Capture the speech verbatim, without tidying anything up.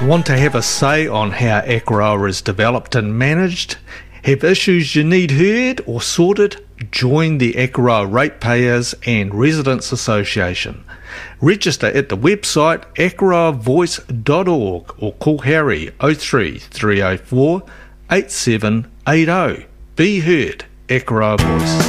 Want to have a say on how Akaroa is developed and managed? Have issues you need heard or sorted? Join the Akaroa Ratepayers and Residents Association. Register at the website akaroa voice dot org or call Harry oh three three oh four eight seven eight oh. Be heard, Akaroa Voice.